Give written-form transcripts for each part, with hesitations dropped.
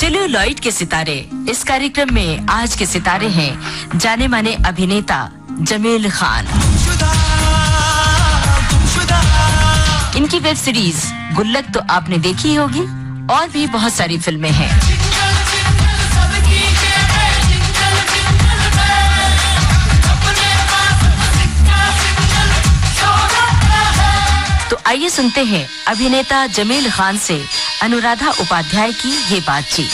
Celluloid के सितारे। इस कार्यक्रम में आज के सितारे हैं जाने माने अभिनेता जमील खान। इनकी वेब सीरीज गुल्लक तो आपने देखी होगी और भी बहुत सारी फिल्में हैं। तो आइए सुनते हैं अभिनेता जमील खान से अनुराधा उपाध्याय की ये बातचीत।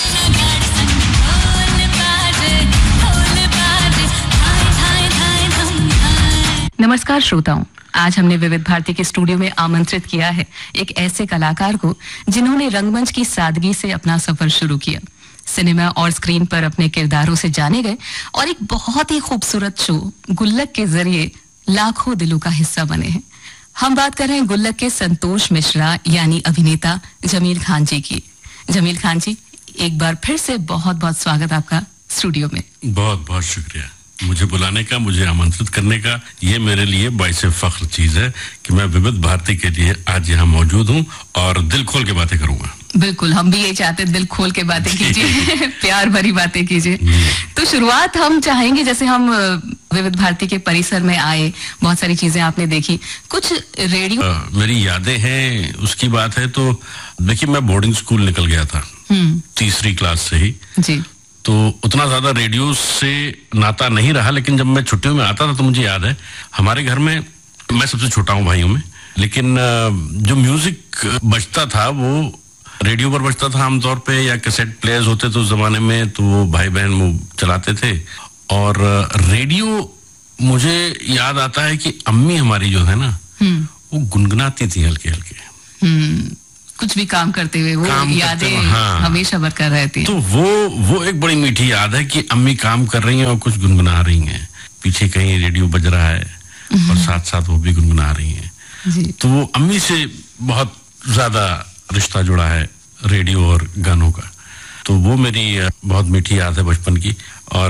नमस्कार श्रोताओं, आज हमने विविध भारती के स्टूडियो में आमंत्रित किया है एक ऐसे कलाकार को जिन्होंने रंगमंच की सादगी से अपना सफर शुरू किया, सिनेमा और स्क्रीन पर अपने किरदारों से जाने गए और एक बहुत ही खूबसूरत शो गुल्लक के जरिए लाखों दिलों का हिस्सा बने हैं। हम बात कर रहे हैं गुल्लक के संतोष मिश्रा यानी अभिनेता जमील खान जी की। जमील खान जी, एक बार फिर से बहुत बहुत स्वागत आपका स्टूडियो में। बहुत बहुत शुक्रिया मुझे बुलाने का, मुझे आमंत्रित करने का। ये मेरे लिए बाइसे फख्र चीज है कि मैं विविध भारती के लिए आज यहाँ मौजूद हूँ और दिल खोल के बातें करूंगा। बिल्कुल, हम भी ये चाहते हैं, दिल खोल के बातें कीजिए, प्यार भरी बातें कीजिए। तो शुरुआत हम चाहेंगे, जैसे हम विविध भारती के परिसर में आए, बहुत सारी चीजें आपने देखी, कुछ रेडियो मेरी यादें हैं उसकी बात है। तो देखिए, मैं बोर्डिंग स्कूल निकल गया था तीसरी क्लास से ही जी, तो उतना ज्यादा रेडियो से नाता नहीं रहा। लेकिन जब मैं छुट्टियों में आता था तो मुझे याद है हमारे घर में, मैं सबसे छोटा हूँ भाइयों में, लेकिन जो म्यूजिक बजता था वो रेडियो पर बजता था आमतौर पे, या कैसेट प्लेयर्स होते थे उस जमाने में, तो वो भाई बहन वो चलाते थे। और रेडियो मुझे याद आता है कि अम्मी हमारी जो है ना वो गुनगुनाती थी हल्के हल्के, कुछ भी काम करते हुए वो यादें हमेशा बरकरार रहती। तो वो एक बड़ी मीठी याद है कि अम्मी काम कर रही हैं और कुछ गुनगुना रही हैं, पीछे कहीं रेडियो बज रहा है और साथ साथ वो भी गुनगुना रही हैं। तो वो अम्मी से बहुत ज्यादा रिश्ता जुड़ा है रेडियो और गानों का। तो वो मेरी बहुत मीठी याद है बचपन की। और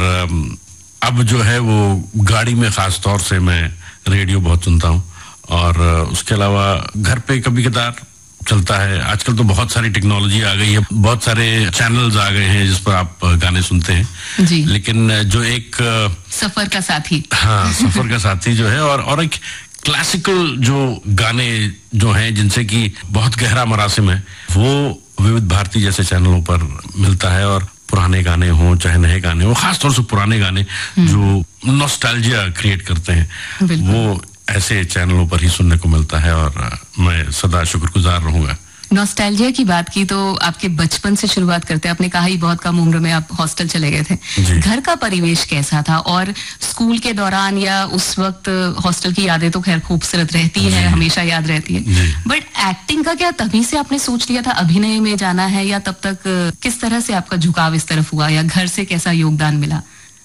अब जो है वो गाड़ी में खास तौर से मैं रेडियो बहुत सुनता हूँ, और उसके अलावा घर पे कभी कदार चलता है। आजकल तो बहुत सारी टेक्नोलॉजी आ गई है, बहुत सारे चैनल्स आ गए हैं जिस पर आप गाने सुनते हैं जी। लेकिन जो एक सफर का साथी, हाँ सफर का साथी जो है, और एक क्लासिकल जो गाने जो हैं जिनसे कि बहुत गहरा मरासिम है, वो विविध भारती जैसे चैनलों पर मिलता है। और पुराने गाने हों चाहे नए गाने हों, खासतौर से पुराने गाने जो नॉस्टैल्जिया क्रिएट करते हैं, वो ऐसे चैनलों पर ही सुनने को मिलता है। और मैं सदा शुक्रगुजार रहूंगा। नॉस्टैल्जिया की बात की तो आपके बचपन से शुरुआत करते हैं। आपने कहा ही बहुत कम उम्र में आप हॉस्टल चले गए थे। घर का परिवेश कैसा था, और स्कूल के दौरान या उस वक्त हॉस्टल की यादें तो खैर खूबसूरत रहती है, हमेशा याद रहती है, बट एक्टिंग का क्या तभी से आपने सोच लिया था अभिनय में जाना है, या तब तक किस तरह से आपका झुकाव इस तरफ हुआ, या घर से कैसा योगदान मिला?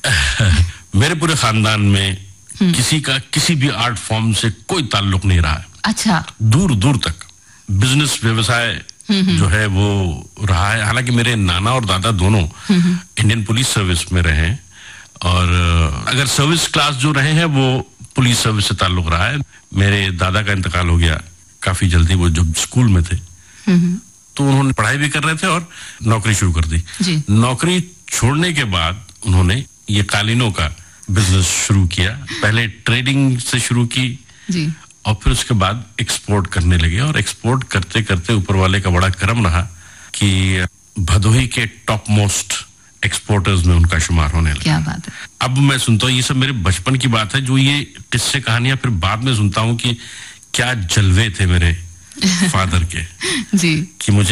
मेरे पूरे खानदान में किसी का किसी भी आर्ट फॉर्म से कोई ताल्लुक नहीं रहा है। अच्छा, दूर दूर तक बिजनेस व्यवसाय जो है वो रहा है। हालांकि मेरे नाना और दादा दोनों इंडियन पुलिस सर्विस में रहे, और अगर सर्विस क्लास जो रहे हैं वो पुलिस सर्विस से ताल्लुक रहा है। मेरे दादा का इंतकाल हो गया काफी जल्दी, वो जब स्कूल में थे, तो उन्होंने पढ़ाई भी कर रहे थे और नौकरी शुरू कर दी। नौकरी छोड़ने के बाद उन्होंने ये कालीनों का बिजनेस शुरू किया। पहले ट्रेडिंग से शुरू की जी, और फिर उसके बाद एक्सपोर्ट करने लगे, और एक्सपोर्ट करते करते ऊपर वाले का बड़ा करम रहा कि भदोही के टॉप मोस्ट एक्सपोर्टर्स में उनका शुमार होने लगा। क्या बात है। अब मैं सुनता हूँ, ये सब मेरे बचपन की बात है, जो ये किस्से कहानियां फिर बाद में सुनता हूँ कि क्या जलवे थे मेरे फादर के जी। कि मुझे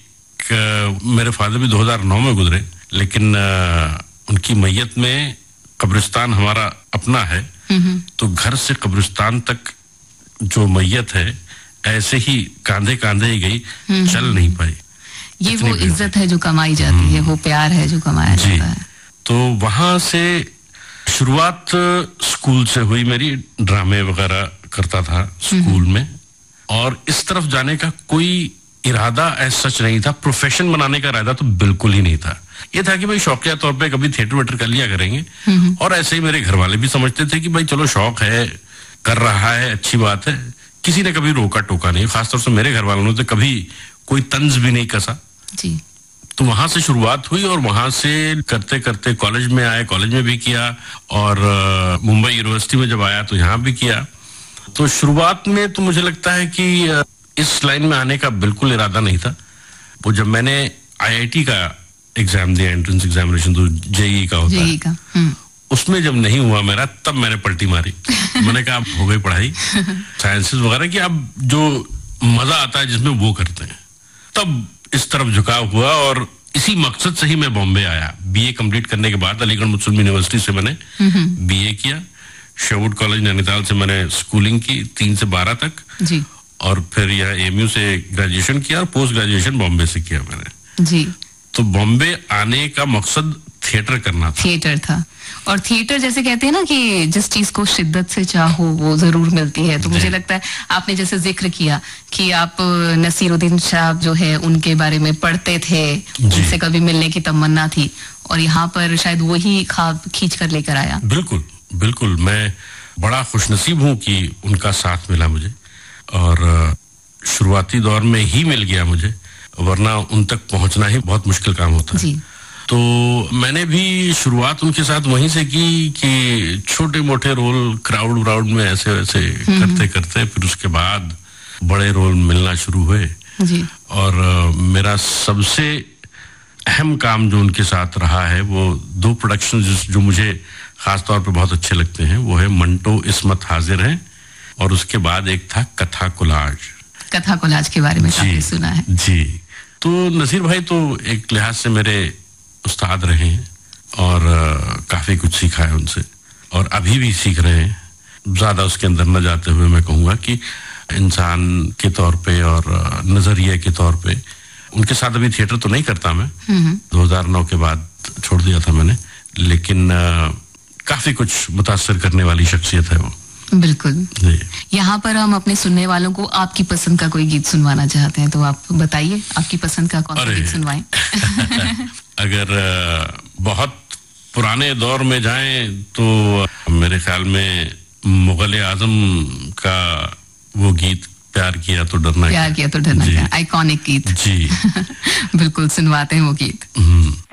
मेरे फादर भी 2009 में गुजरे, लेकिन उनकी मैयत में कब्रिस्तान हमारा अपना है, तो घर से कब्रिस्तान तक जो मैयत है ऐसे ही कांधे कांधे ही गई, चल नहीं पाई। ये वो इज्जत है जो कमाई जाती है, वो प्यार है जो कमाया जाता है। तो वहां से शुरुआत स्कूल से हुई मेरी। ड्रामे वगैरह करता था स्कूल में, और इस तरफ जाने का कोई इरादा ऐसा सच नहीं था। प्रोफेशन बनाने का इरादा तो बिल्कुल ही नहीं था। ये था कि भाई शौकिया तौर पे कभी थिएटर वेटर कर लिया करेंगे, और ऐसे ही मेरे घर वाले भी समझते थे कि भाई चलो शौक है, कर रहा है, अच्छी बात है। किसी ने कभी रोका टोका नहीं, खासतौर से मेरे घर वालों ने तो कभी कोई तंज भी नहीं कसा जी। तो वहां से शुरुआत हुई और वहां से करते करते कॉलेज में आए, कॉलेज में भी किया और मुंबई यूनिवर्सिटी में जब आया तो यहाँ भी किया। तो शुरुआत में तो मुझे लगता है कि इस लाइन में आने का बिल्कुल इरादा नहीं था। वो जब मैंने IIT का एग्जाम दिया, एंट्रेंस एग्जामिनेशन, तो JEE का होता है, उसमें जब नहीं हुआ मेरा, तब मैंने पलटी मारी। मैंने कहा अब हो गई पढ़ाई साइंसेस वगैरह की, अब जो मजा आता है जिसमें वो करते हैं। तब इस तरफ झुकाव हुआ और इसी मकसद से ही मैं बॉम्बे आया। BA कंप्लीट करने के बाद अलीगढ़ मुस्लिम यूनिवर्सिटी से मैंने BA किया। शेरवुड कॉलेज नैनीताल से मैंने स्कूलिंग की 3 से 12 तक जी। और फिर यहाँ AMU से ग्रेजुएशन किया और पोस्ट ग्रेजुएशन बॉम्बे से किया मैंने जी। तो बॉम्बे आने का मकसद थिएटर करना था। थिएटर था, और थिएटर जैसे कहते हैं ना कि जिस चीज को शिद्दत से चाहो वो जरूर मिलती है। तो मुझे लगता है आपने जैसे जिक्र किया कि आप नसीरुद्दीन शाह जो है उनके बारे में पढ़ते थे, उनसे कभी मिलने की तमन्ना थी, और यहाँ पर शायद वही ख्वाब खींच कर लेकर आया। बिल्कुल बिल्कुल, मैं बड़ा खुशनसीब हूँ कि उनका साथ मिला मुझे, और शुरुआती दौर में ही मिल गया मुझे, वरना उन तक पहुंचना ही बहुत मुश्किल काम होता है। तो मैंने भी शुरुआत उनके साथ वहीं से की कि छोटे मोटे रोल क्राउड में ऐसे वैसे करते करते फिर उसके बाद बड़े रोल मिलना शुरू हुए जी। और मेरा सबसे अहम काम जो उनके साथ रहा है वो 2 प्रोडक्शन जो मुझे खास तौर पे बहुत अच्छे लगते हैं, वो है मंटो इस्मत हाजिर है, और उसके बाद एक था कथा कोलाज। कथा कोलाज के बारे में आपने सुना है जी। तो नसीर भाई तो एक लिहाज से मेरे उस्ताद रहे हैं और काफी कुछ सीखा है उनसे, और अभी भी सीख रहे हैं। ज्यादा उसके अंदर न जाते हुए मैं कहूँगा कि इंसान के तौर पे और नजरिए के तौर पे उनके साथ अभी थिएटर तो नहीं करता मैं, 2009 के बाद छोड़ दिया था मैंने, लेकिन काफी कुछ मुतासर करने वाली शख्सियत है वो। बिल्कुल। यहाँ पर हम अपने सुनने वालों को आपकी पसंद का कोई गीत सुनवाना चाहते हैं, तो आप बताइए आपकी पसंद का कौन सा गीत सुनवाएं? अगर बहुत पुराने दौर में जाएं तो मेरे ख्याल में मुगल आजम का वो गीत प्यार किया तो डरना क्या, आइकॉनिक गीत जी। बिल्कुल सुनवाते हैं वो गीत।